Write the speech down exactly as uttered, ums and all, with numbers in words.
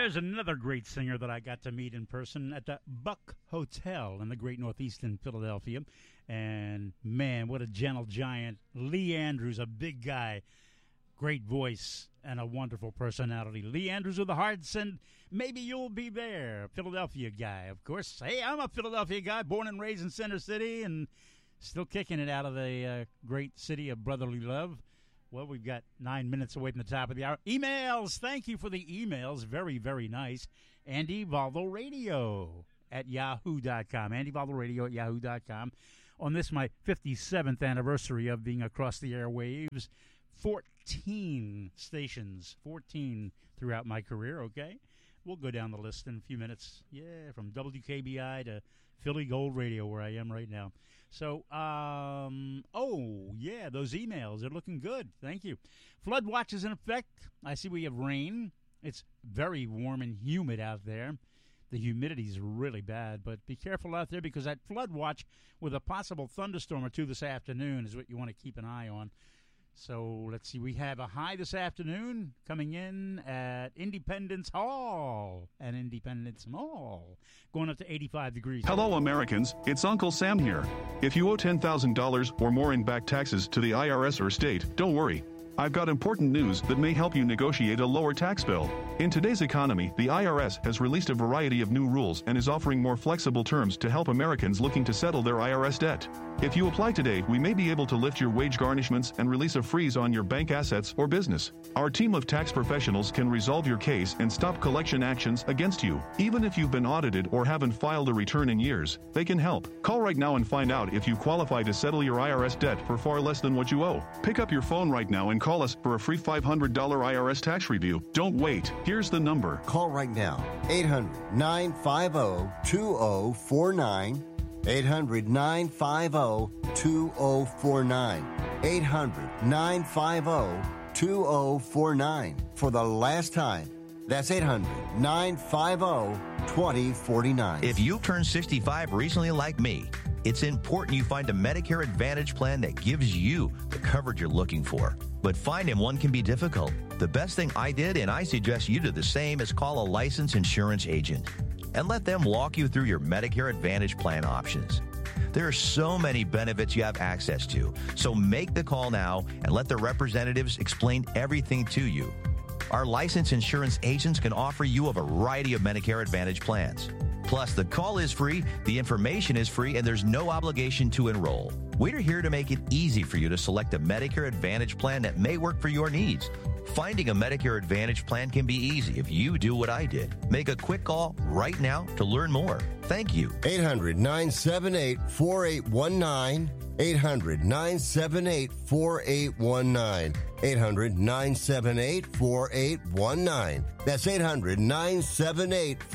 There's another great singer that I got to meet in person at the Buck Hotel in the great Northeast in Philadelphia. And, man, what a gentle giant. Lee Andrews, a big guy, great voice, and a wonderful personality. Lee Andrews with the Hearts, and maybe you'll be there. Philadelphia guy, of course. Hey, I'm a Philadelphia guy, born and raised in Center City, and still kicking it out of the uh, great city of brotherly love. Well, we've got nine minutes away from the top of the hour. Emails. Thank you for the emails. Very, very nice. Andy Valdo Radio at yahoo dot com. Andy Valdo Radio at yahoo dot com. On this, my fifty-seventh anniversary of being across the airwaves, fourteen stations, fourteen throughout my career, okay? We'll go down the list in a few minutes. Yeah, from W K B I to Philly Gold Radio, where I am right now. So, um, oh, yeah, those emails are looking good. Thank you. Flood watch is in effect. I see we have rain. It's very warm and humid out there. The humidity is really bad, but be careful out there because that flood watch with a possible thunderstorm or two this afternoon is what you want to keep an eye on. So let's see. We have a high this afternoon coming in at Independence Hall at Independence Mall, going up to eighty-five degrees. Hello, Americans. It's Uncle Sam here. If you owe ten thousand dollars or more in back taxes to the I R S or state, don't worry. I've got important news that may help you negotiate a lower tax bill. In today's economy, the I R S has released a variety of new rules and is offering more flexible terms to help Americans looking to settle their I R S debt. If you apply today, we may be able to lift your wage garnishments and release a freeze on your bank assets or business. Our team of tax professionals can resolve your case and stop collection actions against you. Even if you've been audited or haven't filed a return in years, they can help. Call right now and find out if you qualify to settle your I R S debt for far less than what you owe. Pick up your phone right now and call us for a free five hundred dollars I R S tax review. Don't wait. Here's the number. Call right now. eight hundred, nine five zero, two zero four nine. eight hundred, nine five zero, two zero four nine. eight hundred, nine five zero, two zero four nine. For the last time, that's eight hundred, nine five zero, two zero four nine. If you've turned sixty-five recently like me, it's important you find a Medicare Advantage plan that gives you the coverage you're looking for. But finding one can be difficult. The best thing I did, and I suggest you do the same, is call a licensed insurance agent and let them walk you through your Medicare Advantage plan options. There are so many benefits you have access to, so make the call now and let the representatives explain everything to you. Our licensed insurance agents can offer you a variety of Medicare Advantage plans. Plus, the call is free, the information is free, and there's no obligation to enroll. We're here to make it easy for you to select a Medicare Advantage plan that may work for your needs. Finding a Medicare Advantage plan can be easy if you do what I did. Make a quick call right now to learn more. Thank you. eight hundred, nine seven eight, four eight one nine. eight hundred, nine seven eight, four eight one nine. eight hundred, nine seven eight, four eight one nine. That's eight hundred, nine seven eight,